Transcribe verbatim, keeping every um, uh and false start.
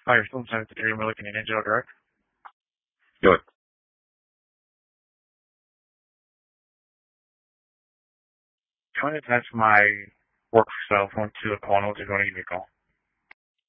Hi, you're still inside the Dream. We're looking at Ninja Direct. Do it. Trying to attach my work cell phone to a call note. They're going to give me a call.